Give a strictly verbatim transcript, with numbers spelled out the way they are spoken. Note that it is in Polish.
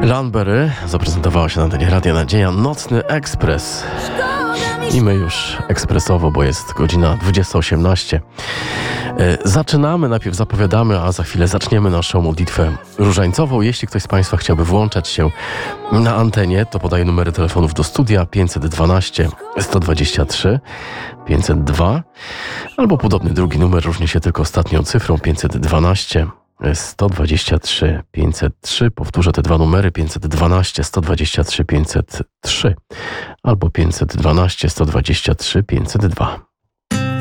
Landberry zaprezentowała się na antenie Radia Nadzieja, Nocny Ekspres. I my już ekspresowo, bo jest godzina dwudziesta osiemnaście. Zaczynamy, najpierw zapowiadamy, a za chwilę zaczniemy naszą modlitwę różańcową. Jeśli ktoś z Państwa chciałby włączać się na antenie, to podaję numery telefonów do studia pięćset dwanaście sto dwadzieścia trzy pięćset dwa, albo podobny drugi numer, różni się tylko ostatnią cyfrą, pięćset dwanaście sto dwadzieścia trzy pięćset trzy. Powtórzę te dwa numery: pięćset dwanaście sto dwadzieścia trzy pięćset trzy albo pięćset dwanaście sto dwadzieścia trzy pięćset dwa.